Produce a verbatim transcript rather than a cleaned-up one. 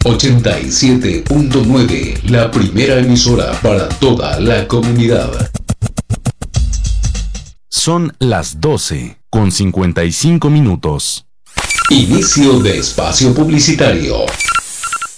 ochenta y siete punto nueve, la primera emisora para toda la comunidad. Son las doce con cincuenta y cinco minutos. Inicio de espacio publicitario.